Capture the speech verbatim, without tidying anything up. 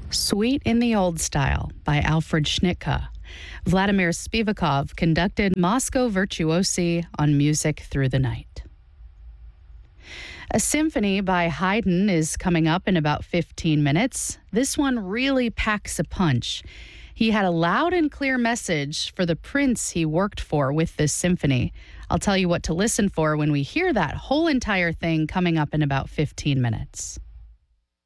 Suite in the Old Style by Alfred Schnittke. Vladimir Spivakov conducted Moscow Virtuosi on Music Through the Night. A symphony by Haydn is coming up in about fifteen minutes. This one really packs a punch. He had a loud and clear message for the prince he worked for with this symphony. I'll tell you what to listen for when we hear that whole entire thing coming up in about fifteen minutes.